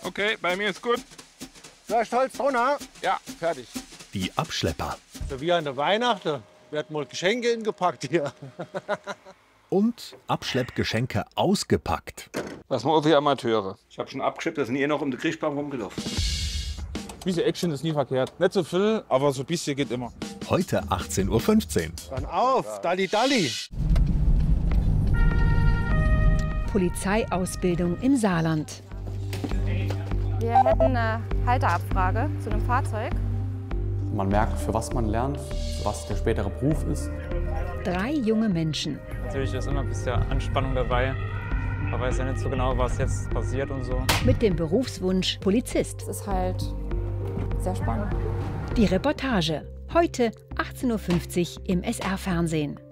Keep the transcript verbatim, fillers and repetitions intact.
Okay, bei mir ist gut. Sehr stolz drunter. Ja, fertig. Die Abschlepper. So wie an der Weihnachten. Wir hatten mal Geschenke ingepackt hier. Und Abschleppgeschenke ausgepackt. Was mal für Amateure. Ich habe schon abgeschleppt, da sind eh noch um den Kriechbaum rumgelaufen. Ein bisschen Action ist nie verkehrt. Nicht so viel, aber so ein bisschen geht immer. Heute achtzehn Uhr fünfzehn. Dann auf, Dalli Dalli. Polizeiausbildung im Saarland. Wir hätten eine Halteabfrage zu einem Fahrzeug. Man merkt, für was man lernt, für was der spätere Beruf ist. Drei junge Menschen. Natürlich ist immer ein bisschen Anspannung dabei. Man weiß ja nicht so genau, was jetzt passiert und so. Mit dem Berufswunsch Polizist. Es ist halt sehr spannend. Die Reportage. Heute achtzehn Uhr fünfzig im S R-Fernsehen.